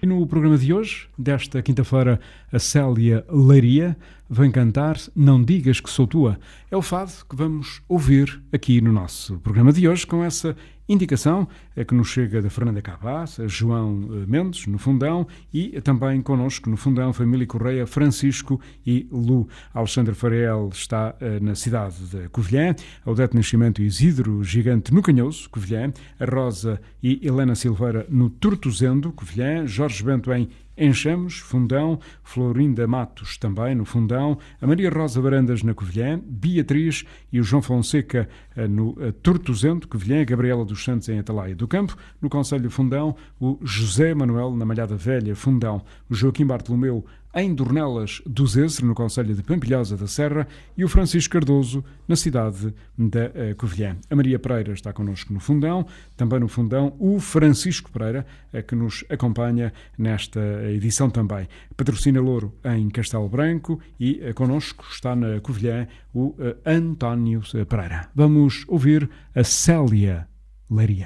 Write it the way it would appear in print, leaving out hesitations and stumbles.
No programa de hoje, desta quinta-feira, a Célia Leiria vem cantar Não Digas Que Sou Tua. É o fado que vamos ouvir aqui no nosso programa de hoje, com essa indicação que nos chega da Fernanda Cabaz, João Mendes, no Fundão, e também connosco no Fundão, Família Correia, Francisco e Lu. Alexandre Farel está na cidade de Covilhã, Odete Nascimento e Isidro Gigante no Canhoso, Covilhã, a Rosa e Helena Silveira no Tortozendo, Covilhã, Jorge Bento em Enchamos, Fundão, Florinda Matos também no Fundão, a Maria Rosa Varandas na Covilhã, Beatriz e o João Fonseca no Tortozendo, Covilhã, Gabriela dos Santos em Atalaia do Campo, no Conselho Fundão, o José Manuel na Malhada Velha, Fundão, o Joaquim Bartolomeu em Dornelas do Zezer, no Concelho de Pampilhosa da Serra, e o Francisco Cardoso, na cidade da Covilhã. A Maria Pereira está connosco no Fundão, também no Fundão o Francisco Pereira, que nos acompanha nesta edição também. Patrocina Louro em Castelo Branco e connosco está na Covilhã o António Pereira. Vamos ouvir a Célia Leiria.